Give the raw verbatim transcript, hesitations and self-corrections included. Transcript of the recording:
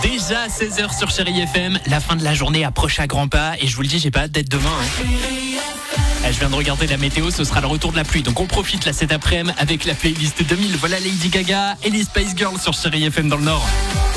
Déjà seize heures sur Chérie F M, la fin de la journée approche à grands pas et je vous le dis, j'ai pas hâte d'être demain. Hein. Je viens de regarder la météo, ce sera le retour de la pluie. Donc on profite là cet après-midi avec la playlist deux mille. Voilà Lady Gaga et les Spice Girls sur Chérie F M dans le Nord.